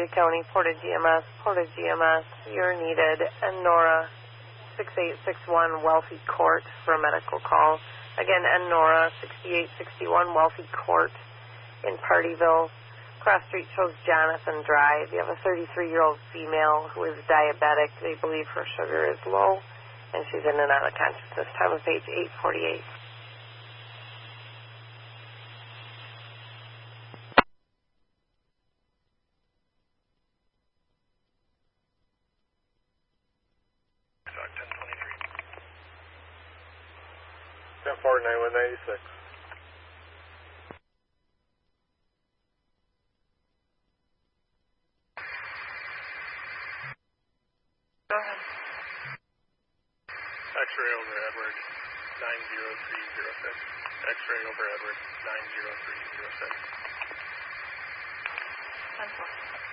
Cherry County, Portage EMS, you're needed. And Nora, 6861 Wealthy Court for a medical call. Again, and Nora, 6861 Wealthy Court in Partyville. Cross street shows Jonathan Drive. You have a 33-year-old female who is diabetic. They believe her sugar is low, and she's in and out of consciousness. Time of page 848. Forward 9196. Go ahead. X-ray over Edward 90306. X-ray over Edward 90306. 10-4.